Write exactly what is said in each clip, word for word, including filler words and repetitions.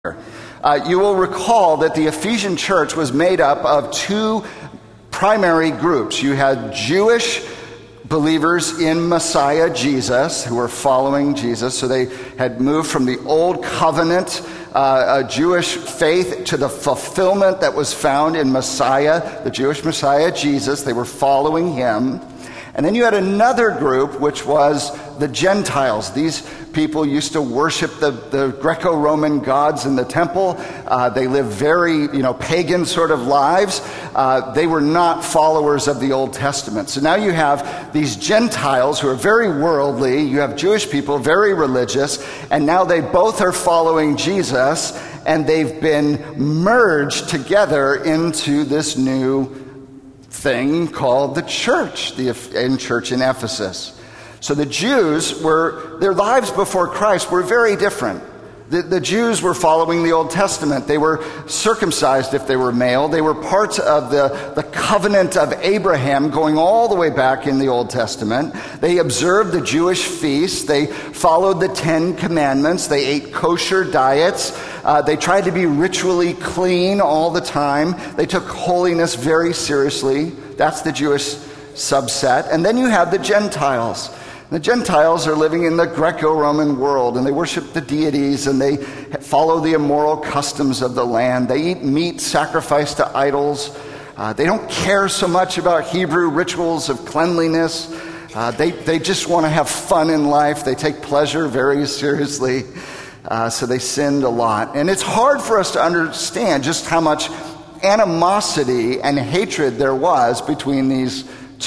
Uh, you will recall that the Ephesian church was made up of two primary groups. You had Jewish believers in Messiah Jesus who were following Jesus. So they had moved from the old covenant uh, Jewish faith to the fulfillment that was found in Messiah, the Jewish Messiah Jesus. They were following him. And then you had another group, which was the Gentiles. These people used to worship the, the Greco-Roman gods in the temple. Uh, they lived very, you know, pagan sort of lives. Uh, they were not followers of the Old Testament. So now you have these Gentiles who are very worldly. You have Jewish people, very religious. And now they both are following Jesus. And they've been merged together into this new thing called the church, the in church in Ephesus. So the Jews were, their lives before Christ were very different. The, the Jews were following the Old Testament. They were circumcised if they were male. They were part of the, the covenant of Abraham going all the way back in the Old Testament. They observed the Jewish feasts. They followed the Ten Commandments. They ate kosher diets. Uh, they tried to be ritually clean all the time. They took holiness very seriously. That's the Jewish subset. And then you have the Gentiles. The Gentiles are living in the Greco-Roman world, and they worship the deities, and they follow the immoral customs of the land. They eat meat sacrificed to idols. Uh, they don't care so much about Hebrew rituals of cleanliness. Uh, they, they just want to have fun in life. They take pleasure very seriously. Uh, so they sinned a lot. And it's hard for us to understand just how much animosity and hatred there was between these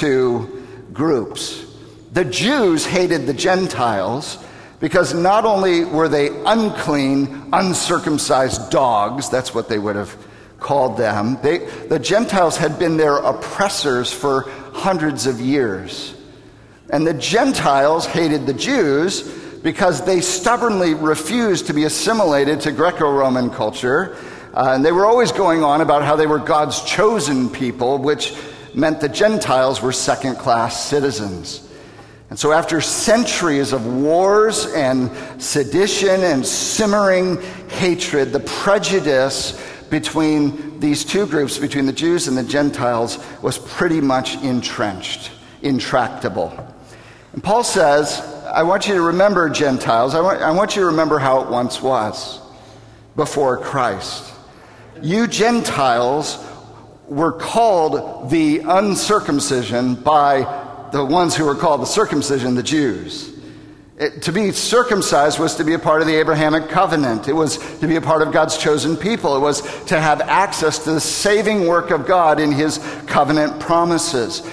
two groups. The Jews hated the Gentiles because not only were they unclean, uncircumcised dogs, that's what they would have called them, they, the Gentiles had been their oppressors for hundreds of years. And the Gentiles hated the Jews because they stubbornly refused to be assimilated to Greco-Roman culture. Uh, and they were always going on about how they were God's chosen people, which meant the Gentiles were second-class citizens. And so after centuries of wars and sedition and simmering hatred, the prejudice between these two groups, between the Jews and the Gentiles, was pretty much entrenched, intractable. And Paul says, I want you to remember, Gentiles, I want, I want you to remember how it once was before Christ. You Gentiles were called the uncircumcision by the ones who were called the circumcision, the Jews. It, to be circumcised was to be a part of the Abrahamic covenant. It was to be a part of God's chosen people. It was to have access to the saving work of God in his covenant promises.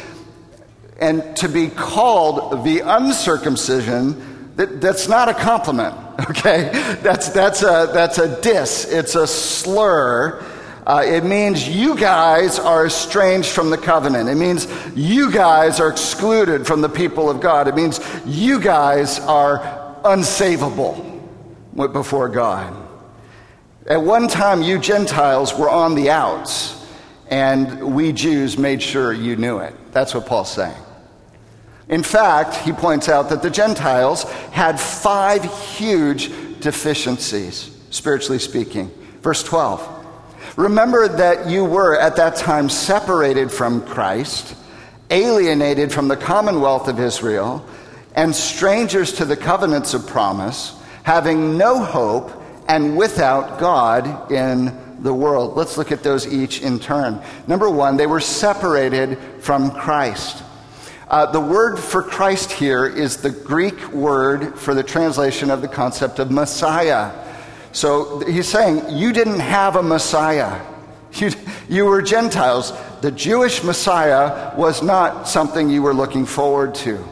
And to be called the uncircumcision, that, that's not a compliment, okay? That's, that's, a, that's a diss. It's a slur. Uh, it means you guys are estranged from the covenant. It means you guys are excluded from the people of God. It means you guys are unsavable before God. At one time, you Gentiles were on the outs, and we Jews made sure you knew it. That's what Paul's saying. In fact, he points out that the Gentiles had five huge deficiencies, spiritually speaking. Verse twelve. Remember that you were at that time separated from Christ, alienated from the commonwealth of Israel, and strangers to the covenants of promise, having no hope and without God in the world. Let's look at those each in turn. Number one, they were separated from Christ. Uh, the word for Christ here is the Greek word for the translation of the concept of Messiah. So he's saying, you didn't have a Messiah. You, you were Gentiles. The Jewish Messiah was not something you were looking forward to.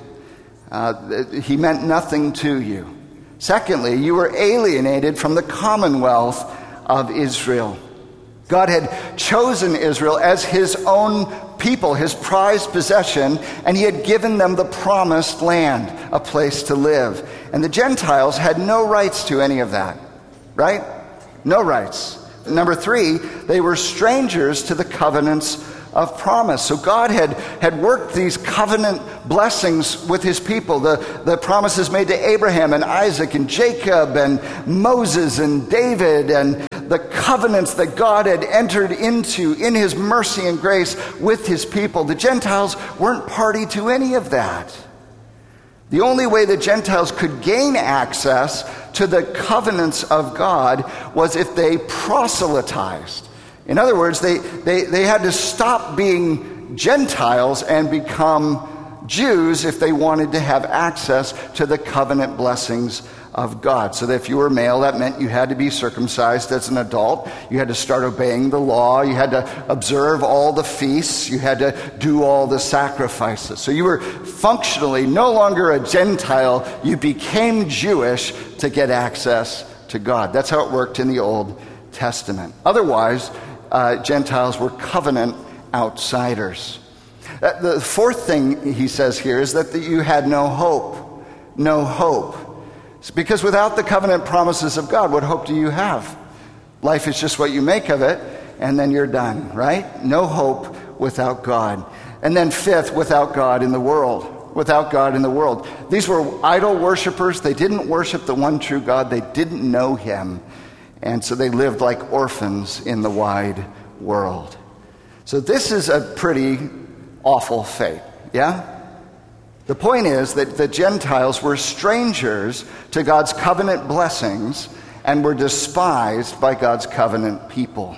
Uh, he meant nothing to you. Secondly, you were alienated from the commonwealth of Israel. God had chosen Israel as his own people, his prized possession, and he had given them the promised land, a place to live. And the Gentiles had no rights to any of that. Right? No rights. Number three, they were strangers to the covenants of promise. So God had, had worked these covenant blessings with his people. The, the promises made to Abraham and Isaac and Jacob and Moses and David, and the covenants that God had entered into in his mercy and grace with his people. The Gentiles weren't party to any of that. The only way the Gentiles could gain access to the covenants of God was if they proselytized. In other words, they, they, they had to stop being Gentiles and become Jews if they wanted to have access to the covenant blessings of God. So that if you were male, that meant you had to be circumcised as an adult. You had to start obeying the law. You had to observe all the feasts. You had to do all the sacrifices. So you were functionally no longer a Gentile. You became Jewish to get access to God. That's how it worked in the Old Testament. Otherwise, uh, Gentiles were covenant outsiders. Uh, the fourth thing he says here is that the, you had no hope. No hope. Because without the covenant promises of God, what hope do you have? Life is just what you make of it, and then you're done, right? No hope without God. And then fifth, without God in the world. Without God in the world. These were idol worshipers. They didn't worship the one true God. They didn't know him. And so they lived like orphans in the wide world. So this is a pretty awful fate, yeah? The point is that the Gentiles were strangers to God's covenant blessings and were despised by God's covenant people.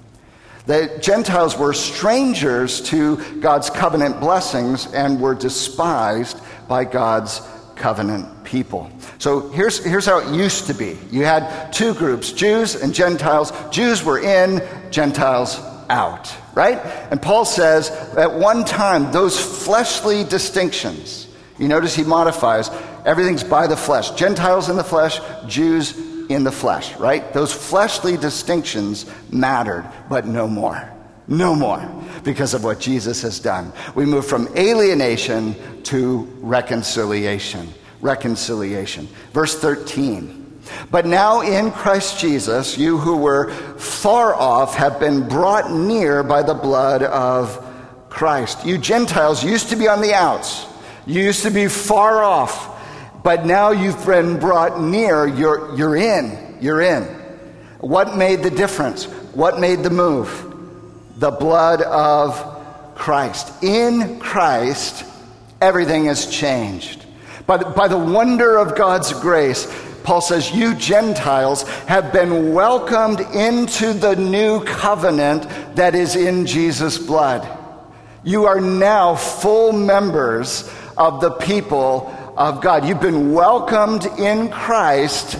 The Gentiles were strangers to God's covenant blessings and were despised by God's covenant people. So here's, here's how it used to be. You had two groups, Jews and Gentiles. Jews were in, Gentiles out, right? And Paul says at one time, those fleshly distinctions, you notice he modifies, everything's by the flesh. Gentiles in the flesh, Jews in the flesh, right? Those fleshly distinctions mattered, but no more. No more, because of what Jesus has done. We move from alienation to reconciliation. Reconciliation. Verse thirteen. But now in Christ Jesus, you who were far off have been brought near by the blood of Christ. You Gentiles used to be on the outs. You used to be far off. But now you've been brought near. You're, you're in. You're in. What made the difference? What made the move? The blood of Christ. In Christ, everything has changed. But by the wonder of God's grace, Paul says, you Gentiles have been welcomed into the new covenant that is in Jesus' blood. You are now full members of the people of God. You've been welcomed in Christ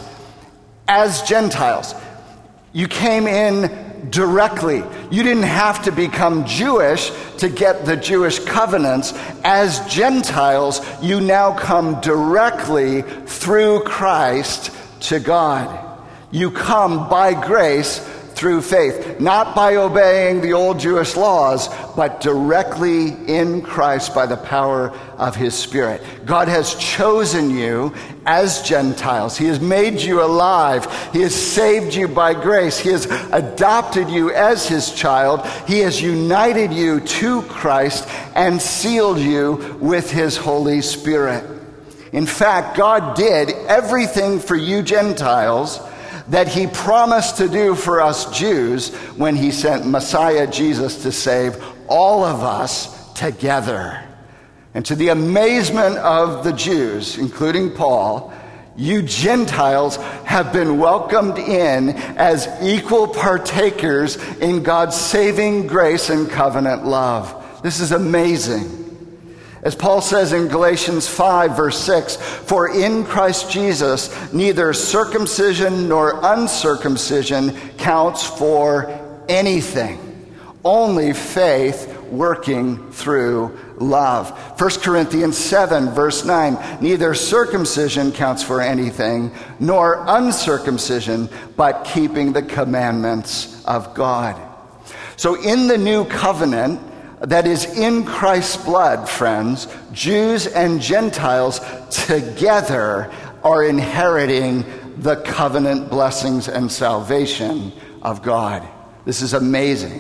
as Gentiles. You came in directly. You didn't have to become Jewish to get the Jewish covenants. As Gentiles, you now come directly through Christ to God. You come by grace through faith, not by obeying the old Jewish laws, but directly in Christ by the power of his Spirit. God has chosen you as Gentiles. He has made you alive. He has saved you by grace. He has adopted you as his child. He has united you to Christ and sealed you with his Holy Spirit. In fact, God did everything for you Gentiles that he promised to do for us Jews when he sent Messiah Jesus to save all of us together. And to the amazement of the Jews, including Paul, you Gentiles have been welcomed in as equal partakers in God's saving grace and covenant love. This is amazing. As Paul says in Galatians five, verse six, for in Christ Jesus, neither circumcision nor uncircumcision counts for anything. Only faith working through love. First Corinthians seven, verse nine, neither circumcision counts for anything, nor uncircumcision, but keeping the commandments of God. So in the new covenant, that is in Christ's blood, friends, Jews and Gentiles together are inheriting the covenant blessings and salvation of God. This is amazing.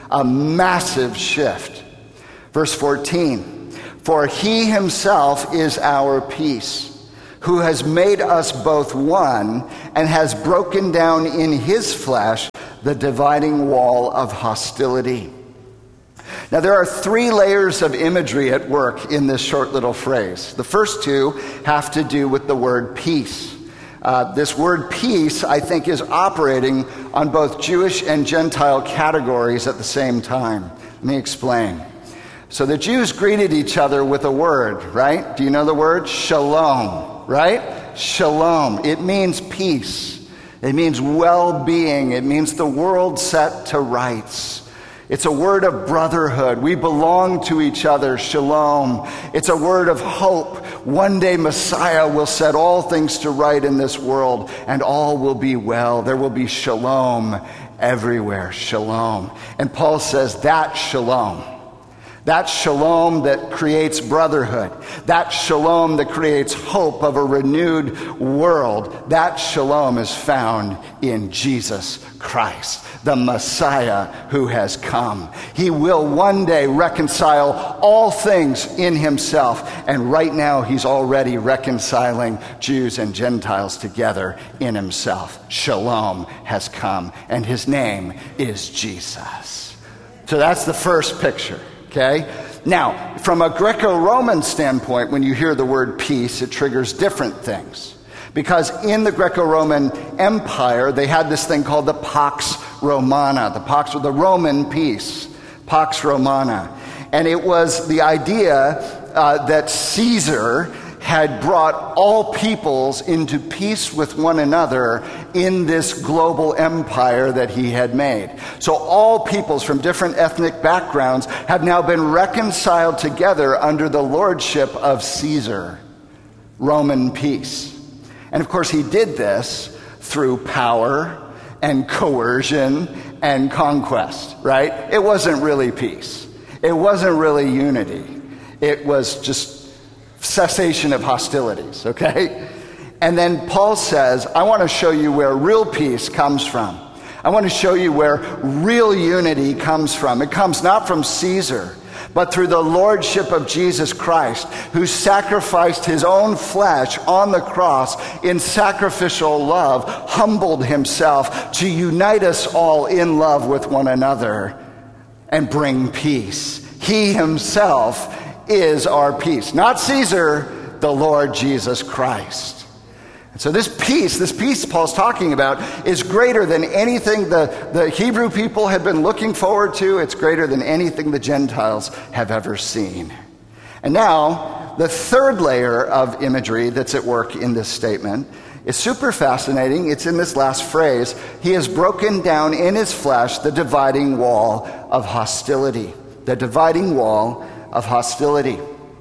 A massive shift. Verse fourteen, for he himself is our peace, who has made us both one and has broken down in his flesh the dividing wall of hostility. Now, there are three layers of imagery at work in this short little phrase. The first two have to do with the word peace. Uh, this word peace, I think, is operating on both Jewish and Gentile categories at the same time. Let me explain. So the Jews greeted each other with a word, right? Do you know the word? Shalom, right? Shalom. It means peace. It means well-being. It means the world set to rights. It's a word of brotherhood. We belong to each other. Shalom. It's a word of hope. One day Messiah will set all things to right in this world, and all will be well. There will be shalom everywhere. Shalom. And Paul says that shalom, that shalom that creates brotherhood, that shalom that creates hope of a renewed world, that shalom is found in Jesus Christ, the Messiah who has come. He will one day reconcile all things in himself, and right now he's already reconciling Jews and Gentiles together in himself. Shalom has come, and his name is Jesus. So that's the first picture. Okay? Now, from a Greco-Roman standpoint, when you hear the word peace, it triggers different things. Because in the Greco-Roman Empire, they had this thing called the Pax Romana, the Pax, the Roman peace, Pax Romana. And it was the idea uh, that Caesar had brought all peoples into peace with one another in this global empire that he had made. So all peoples from different ethnic backgrounds have now been reconciled together under the lordship of Caesar, Roman peace. And of course he did this through power and coercion and conquest, right? It wasn't really peace. It wasn't really unity. It was just cessation of hostilities, okay? And then Paul says, I want to show you where real peace comes from. I want to show you where real unity comes from. It comes not from Caesar, but through the lordship of Jesus Christ, who sacrificed his own flesh on the cross in sacrificial love, humbled himself to unite us all in love with one another and bring peace. He himself is our peace. Not Caesar, the Lord Jesus Christ. And so this peace, this peace Paul's talking about, is greater than anything the, the Hebrew people had been looking forward to. It's greater than anything the Gentiles have ever seen. And now, the third layer of imagery that's at work in this statement is super fascinating. It's in this last phrase. He has broken down in his flesh the dividing wall of hostility. The dividing wall of hostility.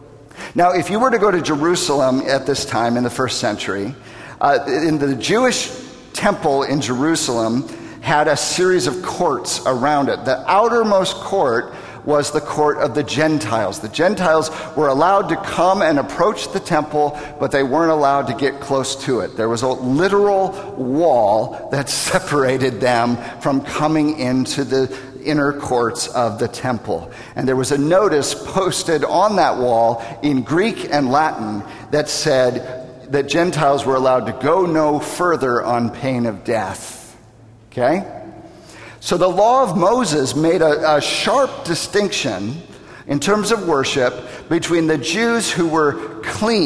Now, if you were to go to Jerusalem at this time in the first century, uh, in the Jewish temple in Jerusalem had a series of courts around it. The outermost court was the court of the Gentiles. The Gentiles were allowed to come and approach the temple, but they weren't allowed to get close to it. There was a literal wall that separated them from coming into the inner courts of the temple. And there was a notice posted on that wall in Greek and Latin that said that Gentiles were allowed to go no further on pain of death. Okay? So the law of Moses made a, a sharp distinction in terms of worship between the Jews who were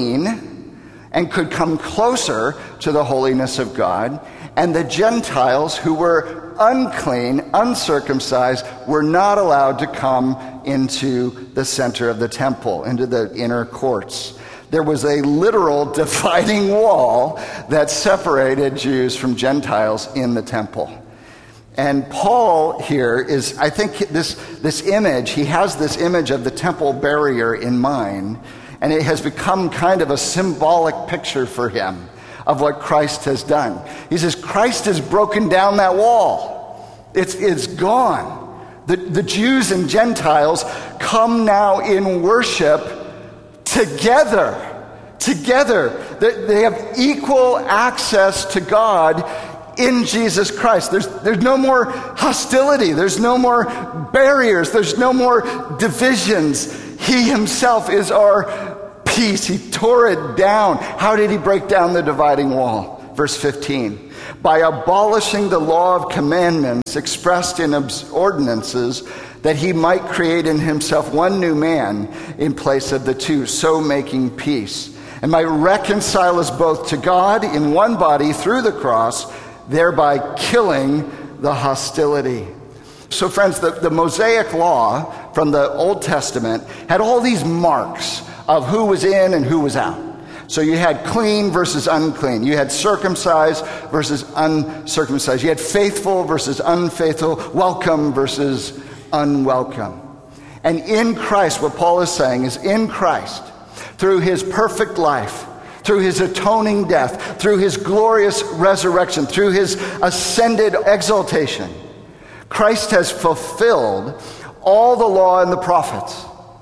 clean and could come closer to the holiness of God, and the Gentiles who were unclean, uncircumcised, were not allowed to come into the center of the temple, into the inner courts. There was a literal dividing wall that separated Jews from Gentiles in the temple. And Paul here is, I think this, this image, he has this image of the temple barrier in mind, and it has become kind of a symbolic picture for him of what Christ has done. He says, Christ has broken down that wall. It's, it's gone. The, the Jews and Gentiles come now in worship together. Together. They, they have equal access to God in Jesus Christ. There's, there's no more hostility. There's no more barriers. There's no more divisions. He himself is our peace. He tore it down. How did he break down the dividing wall? Verse fifteen. By abolishing the law of commandments expressed in ordinances, that he might create in himself one new man in place of the two, so making peace, and might reconcile us both to God in one body through the cross, thereby killing the hostility. So friends, the, the Mosaic law from the Old Testament had all these marks of who was in and who was out. So you had clean versus unclean. You had circumcised versus uncircumcised. You had faithful versus unfaithful, welcome versus unwelcome. And in Christ, what Paul is saying is in Christ, through his perfect life, through his atoning death, through his glorious resurrection, through his ascended exaltation, Christ has fulfilled all the law and the prophets,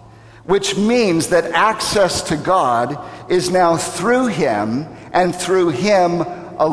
which means that access to God is now through him and through him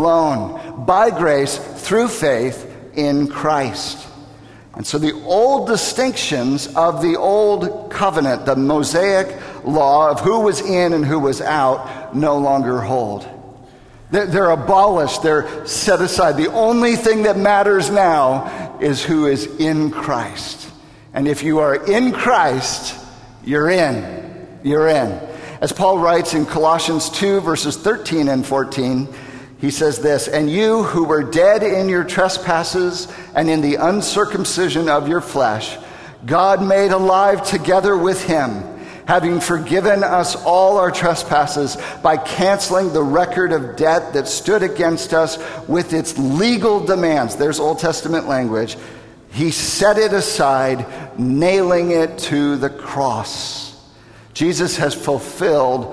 alone, by grace, through faith in Christ. And so the old distinctions of the old covenant, the Mosaic law of who was in and who was out, no longer hold. They're, they're abolished, they're set aside. The only thing that matters now is who is in Christ. And if you are in Christ, you're in. You're in. As Paul writes in Colossians two, verses thirteen and fourteen, he says this, and you who were dead in your trespasses and in the uncircumcision of your flesh, God made alive together with him, having forgiven us all our trespasses by canceling the record of debt that stood against us with its legal demands. There's Old Testament language. He set it aside, nailing it to the cross. Jesus has fulfilled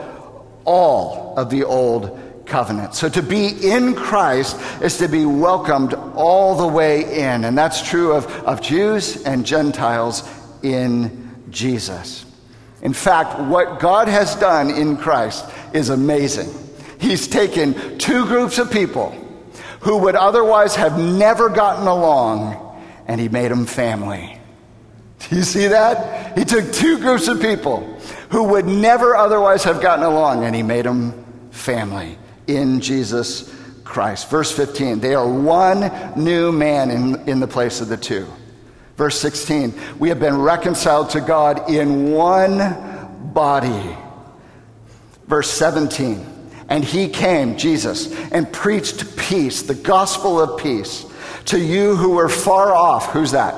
all of the old covenant. So to be in Christ is to be welcomed all the way in. And that's true of, of Jews and Gentiles in Jesus. In fact, what God has done in Christ is amazing. He's taken two groups of people who would otherwise have never gotten along, and he made them family. Do you see that? He took two groups of people who would never otherwise have gotten along, and he made them family in Jesus Christ. Verse fifteen, they are one new man in, in the place of the two. Verse sixteen, we have been reconciled to God in one body. Verse seventeen, and he came, Jesus, and preached peace, the gospel of peace, to you who were far off. Who's that?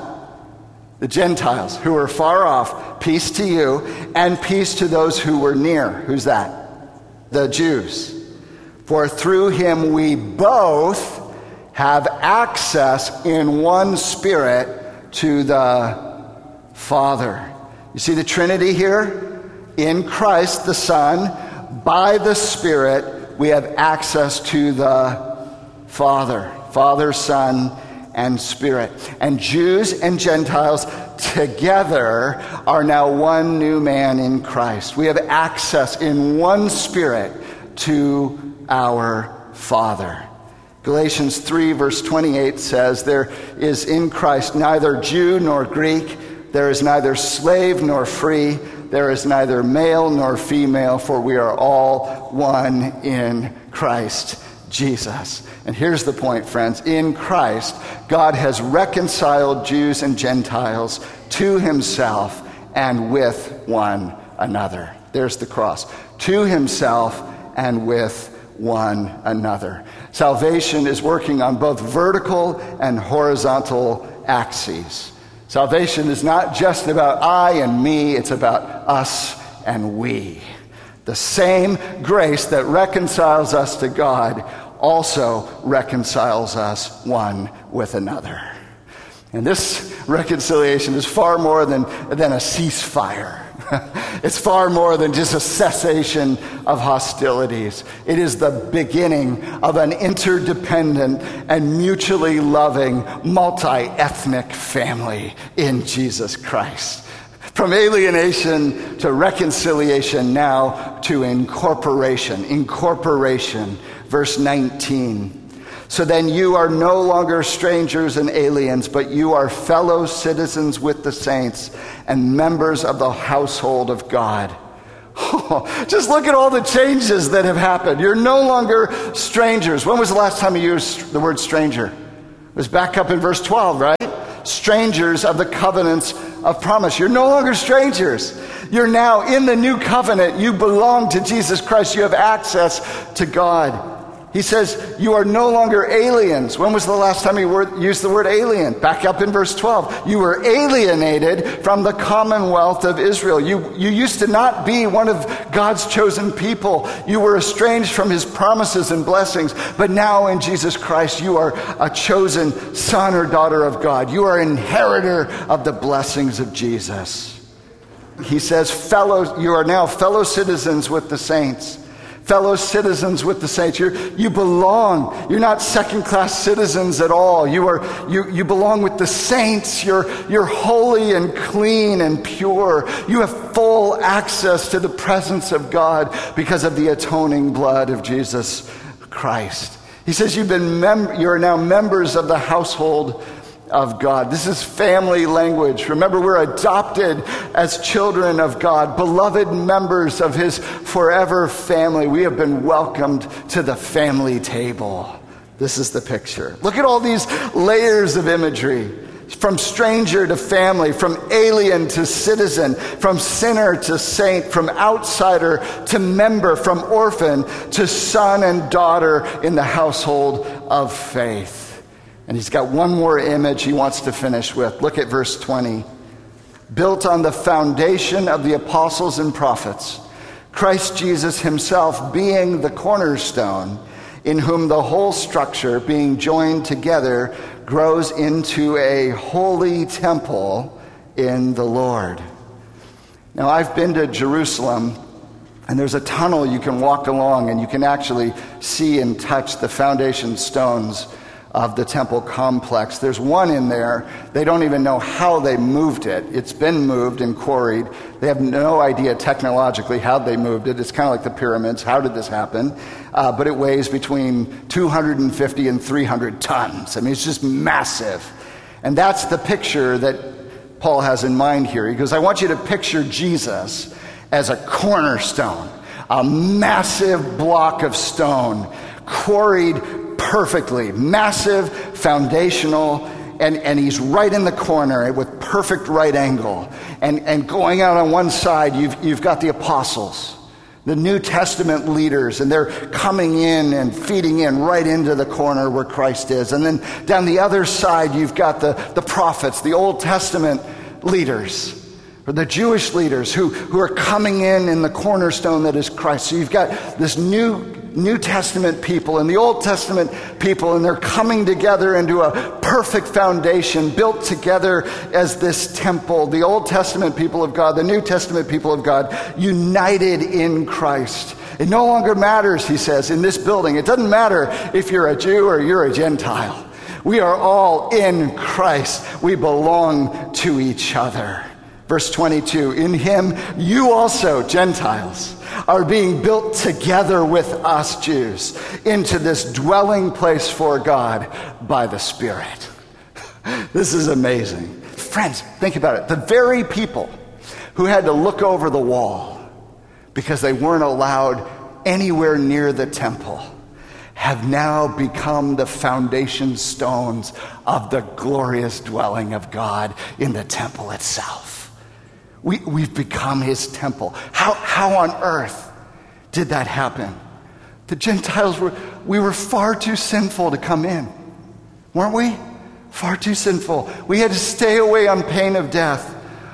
The Gentiles who were far off. Peace to you, and peace to those who were near. Who's that? The Jews. For through him we both have access in one Spirit to the Father. You see the Trinity here? In Christ the Son, by the Spirit, we have access to the Father. Father, Son, and Spirit. And Jews and Gentiles together are now one new man in Christ. We have access in one Spirit to our Father. Galatians three, verse twenty-eight says, there is in Christ neither Jew nor Greek, there is neither slave nor free, there is neither male nor female, for we are all one in Christ Jesus. And here's the point, friends. In Christ, God has reconciled Jews and Gentiles to himself and with one another. There's the cross. To himself and with one another. Salvation is working on both vertical and horizontal axes. Salvation is not just about I and me, it's about us and we. The same grace that reconciles us to God also reconciles us one with another. And this reconciliation is far more than, than a ceasefire. It's far more than just a cessation of hostilities. It is the beginning of an interdependent and mutually loving multi-ethnic family in Jesus Christ. From alienation to reconciliation, now to incorporation. Incorporation. Verse nineteen. So then you are no longer strangers and aliens, but you are fellow citizens with the saints and members of the household of God. Oh, just look at all the changes that have happened. You're no longer strangers. When was the last time you used the word stranger? It was back up in verse twelve, right? Strangers of the covenants of promise. You're no longer strangers. You're now in the new covenant. You belong to Jesus Christ. You have access to God. He says, you are no longer aliens. When was the last time you word, used the word alien? Back up in verse twelve. You were alienated from the commonwealth of Israel. You, you used to not be one of God's chosen people. You were estranged from his promises and blessings. But now in Jesus Christ, you are a chosen son or daughter of God. You are an inheritor of the blessings of Jesus. He says, fellow, you are now fellow citizens with the saints. Fellow citizens with the saints. You're, you belong. You're not second-class citizens at all. You are you, you belong with the saints. You're, you're holy and clean and pure. You have full access to the presence of God because of the atoning blood of Jesus Christ. He says you've been mem- you are now members of the household of God. This is family language. Remember, we're adopted as children of God, beloved members of his forever family. We have been welcomed to the family table. This is the picture. Look at all these layers of imagery. From stranger to family, from alien to citizen, from sinner to saint, from outsider to member, from orphan to son and daughter in the household of faith. And he's got one more image he wants to finish with. Look at verse twenty. Built on the foundation of the apostles and prophets, Christ Jesus himself being the cornerstone, in whom the whole structure, being joined together, grows into a holy temple in the Lord. Now, I've been to Jerusalem, and there's a tunnel you can walk along, and you can actually see and touch the foundation stones of the temple complex. There's one in there. They don't even know how they moved it. It's been moved and quarried. They have no idea technologically how they moved it. It's kind of like the pyramids. How did this happen? Uh, but it weighs between two hundred fifty and three hundred tons. I mean, it's just massive. And that's the picture that Paul has in mind here. He goes, I want you to picture Jesus as a cornerstone, a massive block of stone, quarried perfectly, massive, foundational, and, and he's right in the corner with perfect right angle. And, and going out on one side, you've, you've got the apostles, the New Testament leaders, and they're coming in and feeding in right into the corner where Christ is. And then down the other side, you've got the, the prophets, the Old Testament leaders, or the Jewish leaders who, who are coming in in the cornerstone that is Christ. So you've got this new New Testament people and the Old Testament people, and they're coming together into a perfect foundation built together as this temple. The Old Testament people of God, the New Testament people of God, united in Christ. It no longer matters, he says, in this building. It doesn't matter if you're a Jew or you're a Gentile. We are all in Christ. We belong to each other. Verse twenty-two, in him you also, Gentiles, are being built together with us Jews into this dwelling place for God by the Spirit. This is amazing. Friends, think about it. The very people who had to look over the wall because they weren't allowed anywhere near the temple have now become the foundation stones of the glorious dwelling of God in the temple itself. We, we've become his temple. How, how on earth did that happen? The Gentiles were, we were far too sinful to come in. Weren't we? Far too sinful. We had to stay away on pain of death.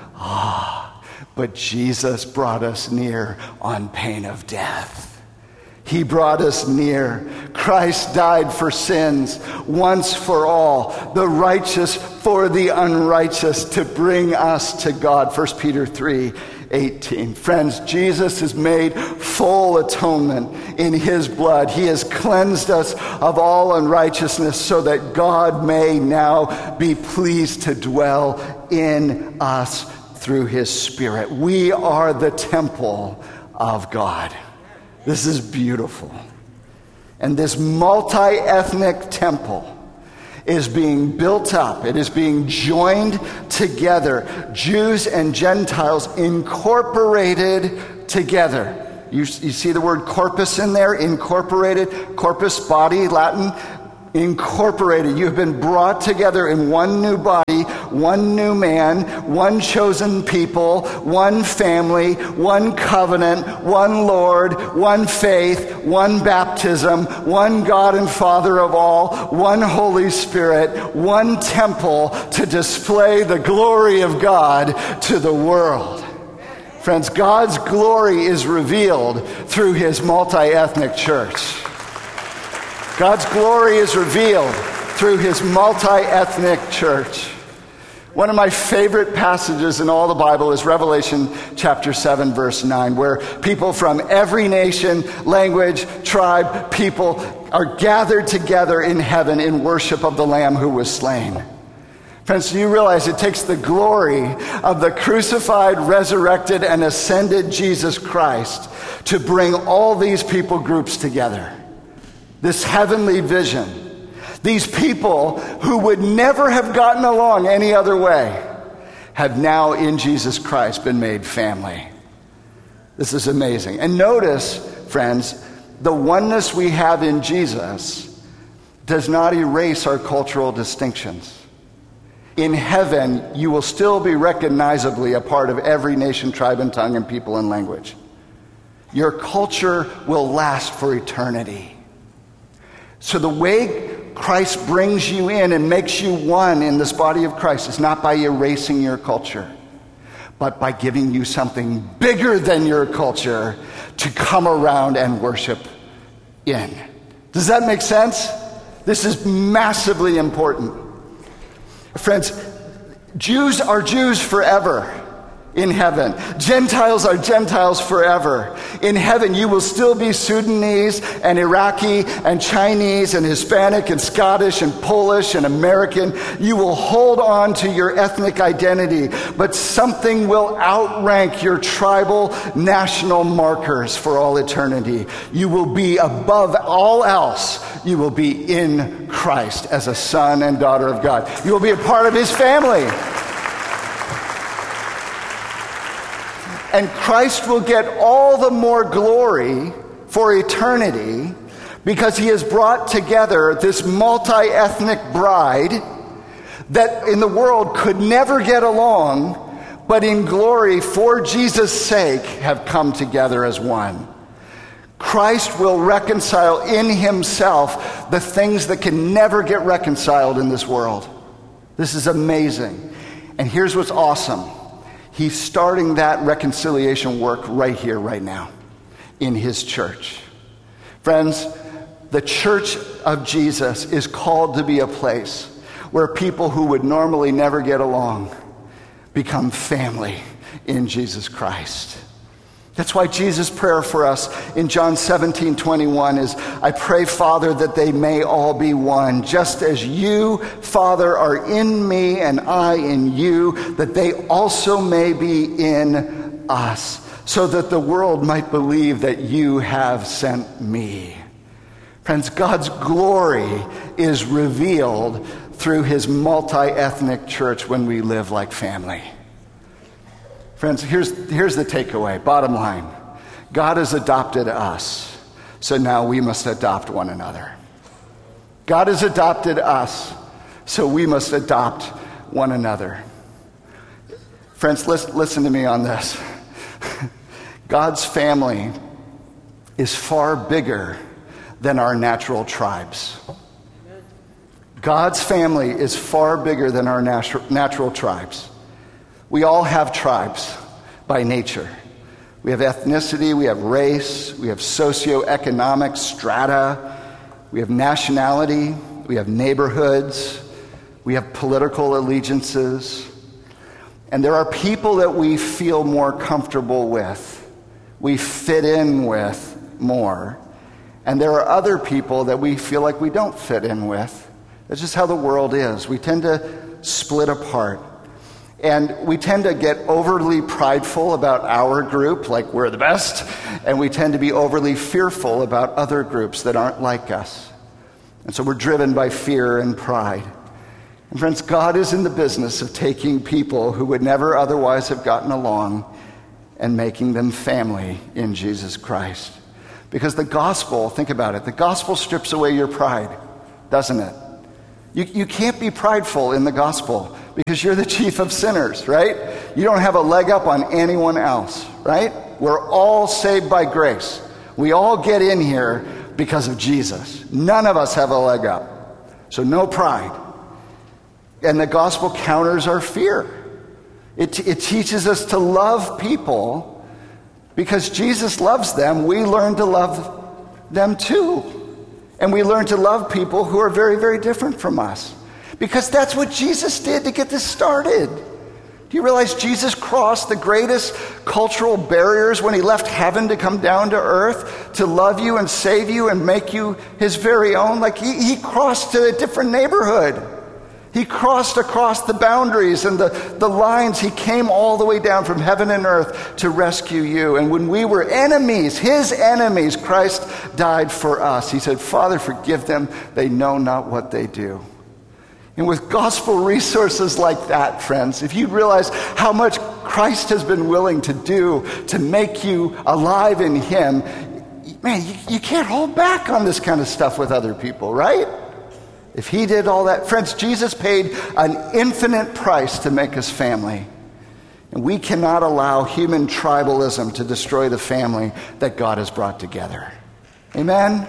Ah, but Jesus brought us near on pain of death. He brought us near. Christ died for sins once for all, the righteous for the unrighteous, to bring us to God. First Peter three eighteen. Friends, Jesus has made full atonement in his blood. He has cleansed us of all unrighteousness so that God may now be pleased to dwell in us through his Spirit. We are the temple of God. This is beautiful. And this multi-ethnic temple is being built up. It is being joined together. Jews and Gentiles incorporated together. You, you see the word corpus in there? Incorporated. Corpus, body, Latin. Incorporated. You have been brought together in one new body, one new man, one chosen people, one family, one covenant, one Lord, one faith, one baptism, one God and Father of all, one Holy Spirit, one temple to display the glory of God to the world. Friends, God's glory is revealed through his multi-ethnic church. God's glory is revealed through his multi-ethnic church. One of my favorite passages in all the Bible is Revelation chapter seven, verse nine, where people from every nation, language, tribe, people are gathered together in heaven in worship of the Lamb who was slain. Friends, do you realize it takes the glory of the crucified, resurrected, and ascended Jesus Christ to bring all these people groups together? This heavenly vision. These people who would never have gotten along any other way have now in Jesus Christ been made family. This is amazing. And notice, friends, the oneness we have in Jesus does not erase our cultural distinctions. In heaven, you will still be recognizably a part of every nation, tribe, and tongue, and people and language. Your culture will last for eternity. So the way Christ brings you in and makes you one in this body of Christ is not by erasing your culture, but by giving you something bigger than your culture to come around and worship in. Does that make sense? This is massively important. Friends, Jews are Jews forever in heaven. Gentiles are Gentiles forever. In heaven, you will still be Sudanese and Iraqi and Chinese and Hispanic and Scottish and Polish and American. You will hold on to your ethnic identity, but something will outrank your tribal national markers for all eternity. You will be above all else. You will be in Christ as a son and daughter of God. You will be a part of his family. And Christ will get all the more glory for eternity because he has brought together this multi-ethnic bride that in the world could never get along, but in glory for Jesus' sake have come together as one. Christ will reconcile in himself the things that can never get reconciled in this world. This is amazing. And here's what's awesome. He's starting that reconciliation work right here, right now, in his church. Friends, the church of Jesus is called to be a place where people who would normally never get along become family in Jesus Christ. That's why Jesus' prayer for us in John seventeen twenty-one is, I pray, Father, that they may all be one, just as you, Father, are in me and I in you, that they also may be in us, so that the world might believe that you have sent me. Friends, God's glory is revealed through his multi-ethnic church when we live like family. Friends, here's, here's the takeaway, bottom line. God has adopted us, so now we must adopt one another. God has adopted us, so we must adopt one another. Friends, listen, listen to me on this. God's family is far bigger than our natural tribes. God's family is far bigger than our natu- natural tribes. We all have tribes by nature. We have ethnicity, we have race, we have socioeconomic strata, we have nationality, we have neighborhoods, we have political allegiances. And there are people that we feel more comfortable with, we fit in with more. And there are other people that we feel like we don't fit in with. That's just how the world is. We tend to split apart. And we tend to get overly prideful about our group, like we're the best, and we tend to be overly fearful about other groups that aren't like us. And so we're driven by fear and pride. And friends, God is in the business of taking people who would never otherwise have gotten along and making them family in Jesus Christ. Because the gospel, think about it, the gospel strips away your pride, doesn't it? You, you can't be prideful in the gospel because you're the chief of sinners, right? You don't have a leg up on anyone else, right? We're all saved by grace. We all get in here because of Jesus. None of us have a leg up. So no pride. And the gospel counters our fear. It, it teaches us to love people because Jesus loves them. We learn to love them too. And we learn to love people who are very, very different from us. Because that's what Jesus did to get this started. Do you realize Jesus crossed the greatest cultural barriers when he left heaven to come down to earth to love you and save you and make you his very own? Like he, he crossed to a different neighborhood. He crossed across the boundaries and the, the lines. He came all the way down from heaven and earth to rescue you. And when we were enemies, his enemies, Christ died for us. He said, Father, forgive them. They know not what they do. And with gospel resources like that, friends, if you realize how much Christ has been willing to do to make you alive in him, man, you, you can't hold back on this kind of stuff with other people, right? If he did all that, friends, Jesus paid an infinite price to make us family. And we cannot allow human tribalism to destroy the family that God has brought together. Amen?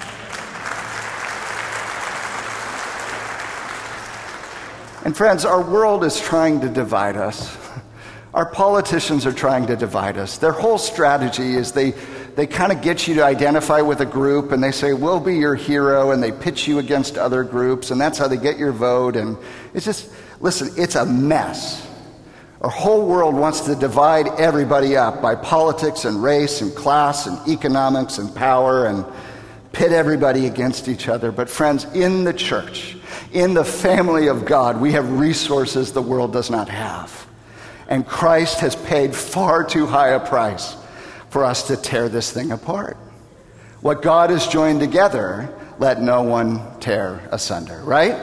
And friends, our world is trying to divide us. Our politicians are trying to divide us. Their whole strategy is they They kind of get you to identify with a group, and they say, we'll be your hero, and they pitch you against other groups, and that's how they get your vote. And it's just, listen, it's a mess. Our whole world wants to divide everybody up by politics and race and class and economics and power and pit everybody against each other. But friends, in the church, in the family of God, we have resources the world does not have. And Christ has paid far too high a price for us to tear this thing apart. What God has joined together, let no one tear asunder, right?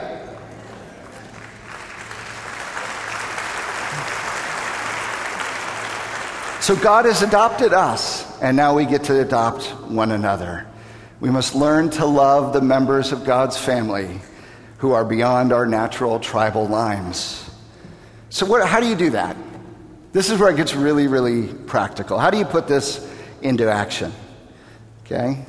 So God has adopted us, and now we get to adopt one another. We must learn to love the members of God's family who are beyond our natural tribal lines. So what, how do you do that? This is where it gets really, really practical. How do you put this into action? Okay?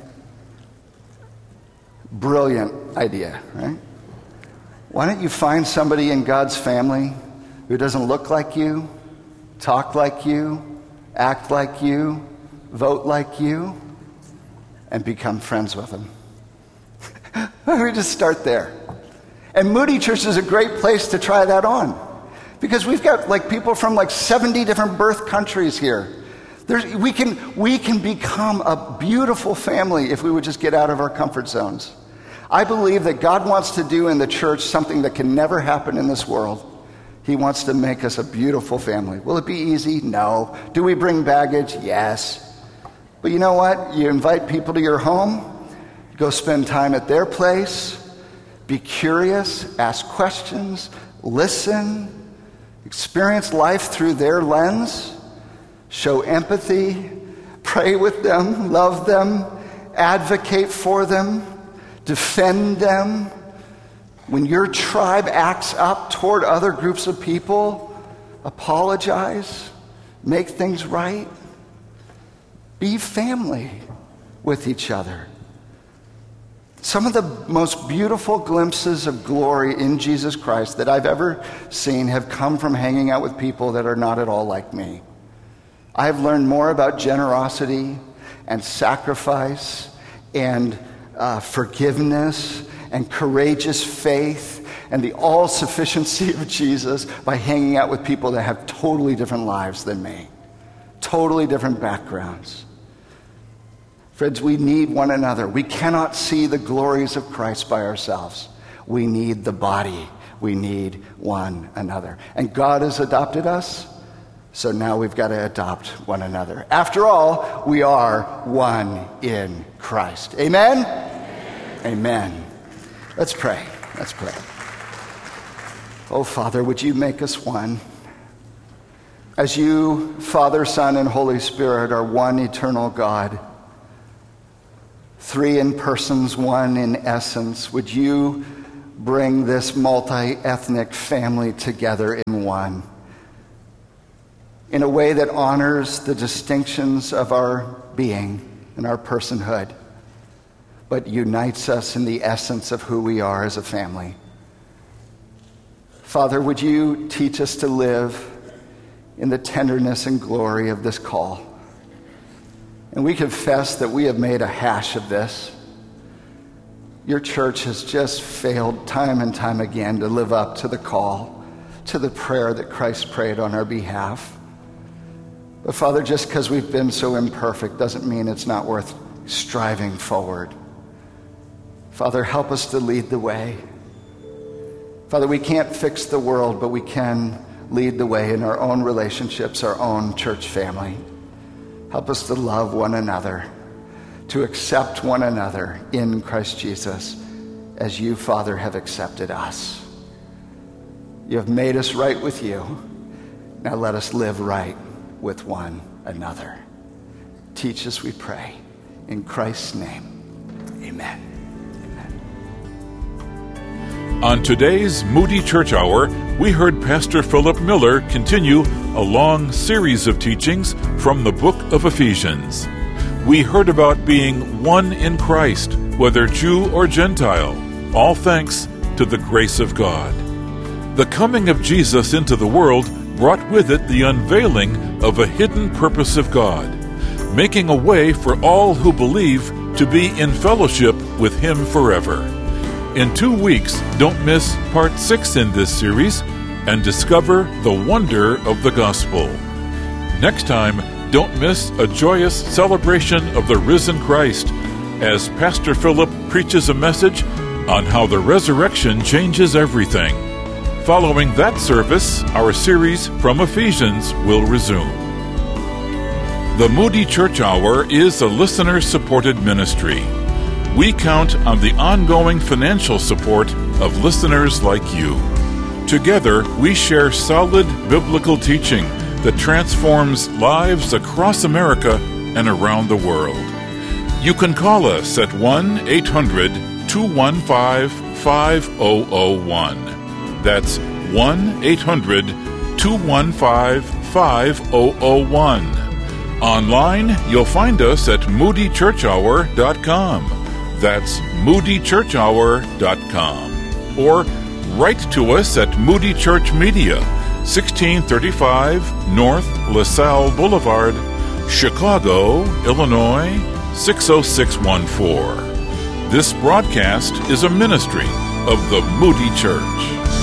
Brilliant idea, right? Why don't you find somebody in God's family who doesn't look like you, talk like you, act like you, vote like you, and become friends with them? Why don't we just start there? And Moody Church is a great place to try that on. Because we've got like people from like seventy different birth countries here. There's, we can we can become a beautiful family if we would just get out of our comfort zones. I believe that God wants to do in the church something that can never happen in this world. He wants to make us a beautiful family. Will it be easy? No. Do we bring baggage? Yes. But you know what? You invite people to your home, go spend time at their place, be curious, ask questions, listen, experience life through their lens, show empathy, pray with them, love them, advocate for them, defend them. When your tribe acts up toward other groups of people, apologize, make things right. Be family with each other. Some of the most beautiful glimpses of glory in Jesus Christ that I've ever seen have come from hanging out with people that are not at all like me. I've learned more about generosity and sacrifice and uh, forgiveness and courageous faith and the all-sufficiency of Jesus by hanging out with people that have totally different lives than me, totally different backgrounds. Friends, we need one another. We cannot see the glories of Christ by ourselves. We need the body. We need one another. And God has adopted us, so now we've got to adopt one another. After all, we are one in Christ. Amen? Amen. Amen. Let's pray. Let's pray. Oh, Father, would you make us one? As you, Father, Son, and Holy Spirit, are one eternal God, three in persons, one in essence, would you bring this multi-ethnic family together in one, in a way that honors the distinctions of our being and our personhood, but unites us in the essence of who we are as a family. Father, would you teach us to live in the tenderness and glory of this call? And we confess that we have made a hash of this. Your church has just failed time and time again to live up to the call, to the prayer that Christ prayed on our behalf. But Father, just because we've been so imperfect doesn't mean it's not worth striving forward. Father, help us to lead the way. Father, we can't fix the world, but we can lead the way in our own relationships, our own church family. Help us to love one another, to accept one another in Christ Jesus as you, Father, have accepted us. You have made us right with you. Now let us live right with one another. Teach us, we pray. In Christ's name, amen. On today's Moody Church Hour, we heard Pastor Philip Miller continue a long series of teachings from the book of Ephesians. We heard about being one in Christ, whether Jew or Gentile, all thanks to the grace of God. The coming of Jesus into the world brought with it the unveiling of a hidden purpose of God, making a way for all who believe to be in fellowship with Him forever. In two weeks, don't miss part six in this series and discover the wonder of the gospel. Next time, don't miss a joyous celebration of the risen Christ as Pastor Philip preaches a message on how the resurrection changes everything. Following that service, our series from Ephesians will resume. The Moody Church Hour is a listener-supported ministry. We count on the ongoing financial support of listeners like you. Together, we share solid biblical teaching that transforms lives across America and around the world. You can call us at one eight hundred two one five five zero zero one. That's one eight hundred two one five five zero zero one. Online, you'll find us at moody church hour dot com. That's moody church hour dot com. Or write to us at Moody Church Media, sixteen thirty-five North LaSalle Boulevard, Chicago, Illinois, six oh six one four. This broadcast is a ministry of the Moody Church.